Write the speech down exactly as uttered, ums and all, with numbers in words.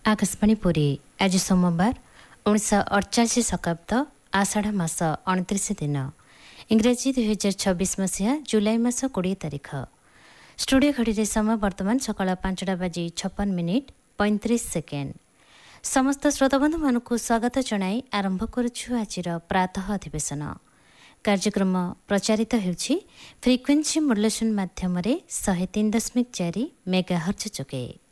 आकाशवाणी पुरी आज सोमवार उन्नीस अड़चाश शताब्द आषाढ़ मास अणतीस दिन इंग्राजी दुई हजार छब्बीस मसीहा जुलाई मास कोड़े तारीख। स्टूडियो घड़ी समय बर्तमान सकाल पांचटा बाजी छप्पन मिनिट पैंतीस सेकेंड। समस्त श्रोताबंधु मानक स्वागत जनाई आरंभ करुछु आजिर प्रातः अधिवेशन। कार्यक्रम प्रचारित होउछि फ्रिक्वेन्सी मॉड्युलेशन माध्यम सौ तीन दशमिक चार मेगाहर्ट्ज जोगे।